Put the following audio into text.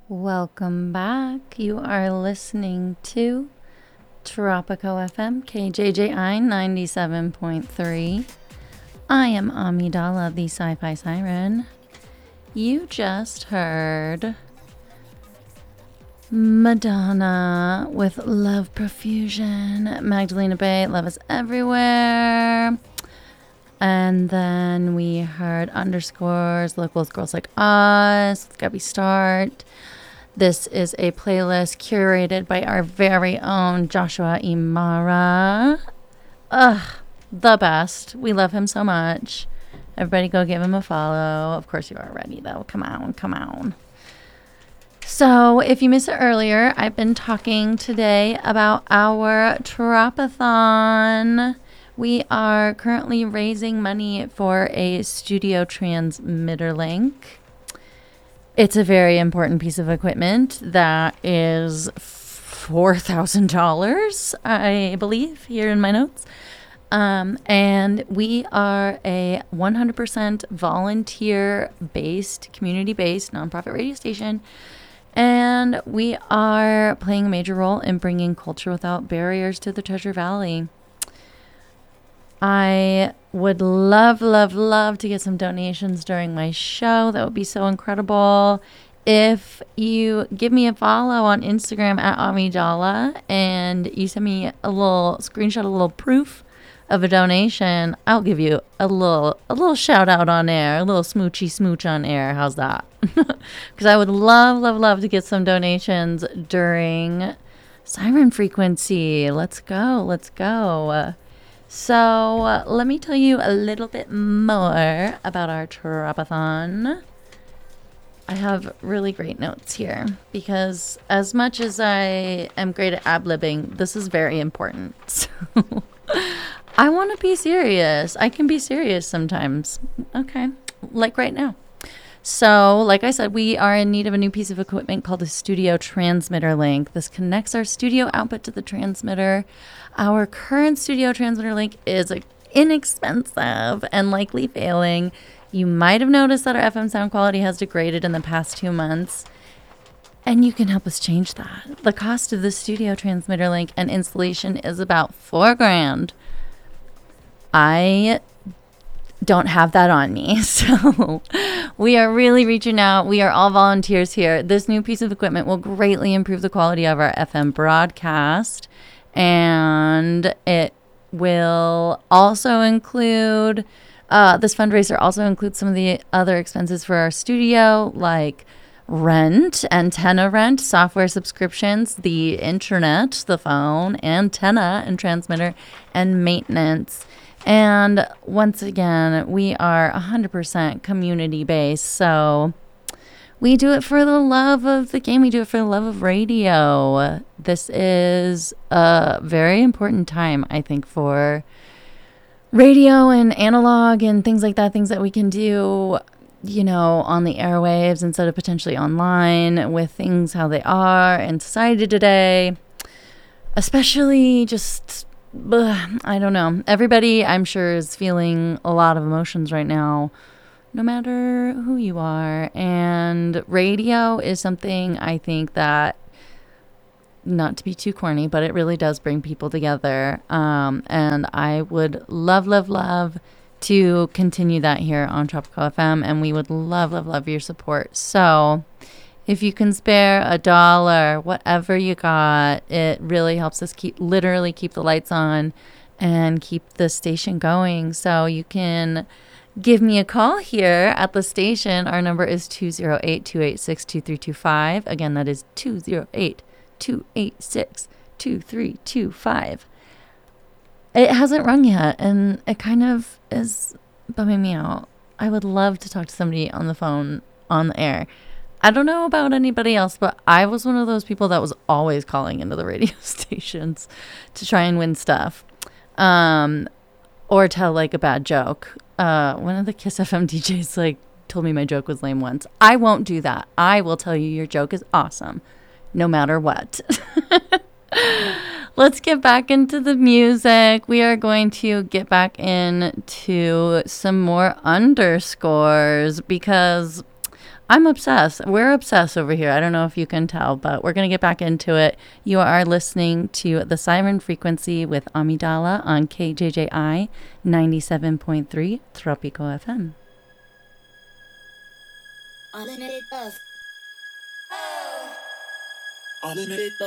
Welcome back. You are listening to Tropico FM, KJJI 97.3. I am Amidala, the Sci-Fi Siren. You just heard Madonna with Love Profusion, Magdalena Bay, Love is Everywhere. And then we heard Underscores, Locals, Girls Like Us, Gabby Start. This is a playlist curated by our very own Joshua Imara. Ugh, the best. We love him so much. Everybody go give him a follow. Of course you are already, though. Come on. So if you missed it earlier, I've been talking today about our Tropathon. We are currently raising money for a studio transmitter link. It's a very important piece of equipment that is $4,000, I believe, here in my notes. And we are a 100% volunteer-based, community-based, nonprofit radio station. And we are playing a major role in bringing culture without barriers to the Treasure Valley. I would love to get some donations during my show. That would be so incredible. If you give me a follow on Instagram at Amidala and you send me a little screenshot, a little proof of a donation, I'll give you a little shout out on air, a little smoochy smooch on air. How's that? Because I would love to get some donations during Siren Frequency. Let's go. So let me tell you a little bit more about our Tropathon. I have really great notes here because as much as I am great at ad-libbing, this is very important. So I want to be serious. I can be serious sometimes. Okay, like right now. So, like I said, we are in need of a new piece of equipment called a studio transmitter link. This connects our studio output to the transmitter. Our current studio transmitter link is inexpensive and likely failing. You might have noticed that our FM sound quality has degraded in the past 2 months. And you can help us change that. The cost of the studio transmitter link and installation is about $4,000. I don't have that on me. So we are really reaching out. We are all volunteers here. This new piece of equipment will greatly improve the quality of our FM broadcast. And it will also include, this fundraiser also includes some of the other expenses for our studio, like rent, antenna rent, software subscriptions, the internet, the phone, antenna and transmitter, and maintenance. And once again, we are 100% community-based, so we do it for the love of the game. We do it for the love of radio. This is a very important time, I think, for radio and analog and things like that, things that we can do, on the airwaves instead of potentially online with things how they are in society today, especially just... I don't know. Everybody, I'm sure, is feeling a lot of emotions right now, no matter who you are. And radio is something I think that, not to be too corny, but it really does bring people together. And I would love to continue that here on Tropical FM. And we would love your support. So if you can spare $1, whatever you got, it really helps us keep the lights on and keep the station going. So you can give me a call here at the station. Our number is 208-286-2325. Again, that is 208-286-2325. It hasn't rung yet, and it kind of is bumming me out. I would love to talk to somebody on the phone on the air. I don't know about anybody else, but I was one of those people that was always calling into the radio stations to try and win stuff. Or tell a bad joke. One of the Kiss FM DJs told me my joke was lame once. I won't do that. I will tell you your joke is awesome, no matter what. Let's get back into the music. We are going to get back into some more underscores because I'm obsessed. We're obsessed over here. I don't know if you can tell, but we're going to get back into it. You are listening to The Siren Frequency with Amidala on KJJI 97.3 Tropico FM. Unlimited buzz. Unlimited buzz.